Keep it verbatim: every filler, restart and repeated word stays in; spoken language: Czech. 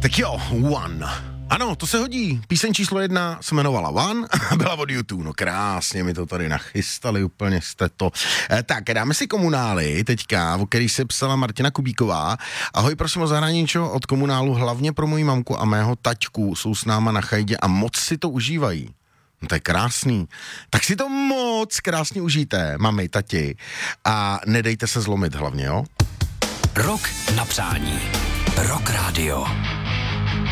Tak jo, One. Ano, to se hodí. Píseň číslo jedna se jmenovala One a byla od YouTube. No krásně mi to tady nachystali, úplně jste to. E, tak, dáme si Komunály teďka, o který se psala Martina Kubíková. Ahoj, prosím o zahrání něčeho od Komunálu, hlavně pro moji mamku a mého taťku. Jsou s náma na chajdě a moc si to užívají. No to je krásný. Tak si to moc krásně užijte, mami, tati. A nedejte se zlomit hlavně, jo? Rok na přání. Rock Radio.